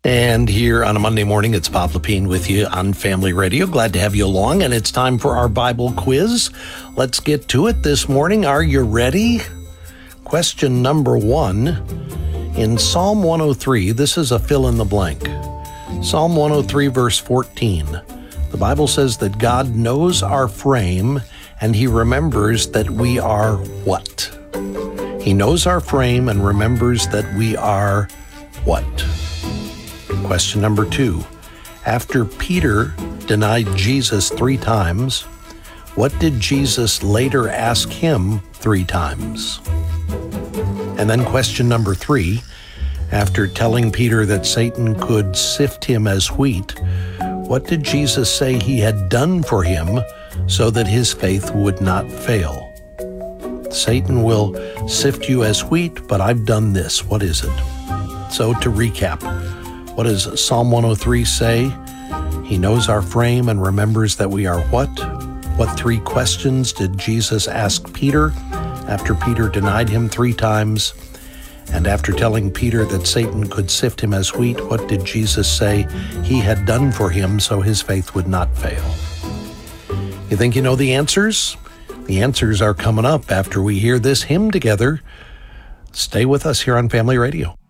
And here on a Monday morning, it's Bob Lepine with you on Family Radio. Glad to have you along, and it's time for our Bible quiz. Let's get to it this morning. Are you ready? Question number 1. In Psalm 103, this is a fill in the blank. Psalm 103, verse 14. The Bible says that God knows our frame, and He remembers that we are what? He knows our frame and remembers that we are what? Question number 2. After Peter denied Jesus 3 times, what did Jesus later ask him 3 times? And then question number 3. After telling Peter that Satan could sift him as wheat, what did Jesus say He had done for him so that his faith would not fail? Satan will sift you as wheat, but I've done this. What is it? So to recap, what does Psalm 103 say? He knows our frame and remembers that we are what? What 3 questions did Jesus ask Peter after Peter denied Him 3 times? And after telling Peter that Satan could sift him as wheat, what did Jesus say He had done for him so his faith would not fail? You think you know the answers? The answers are coming up after we hear this hymn together. Stay with us here on Family Radio.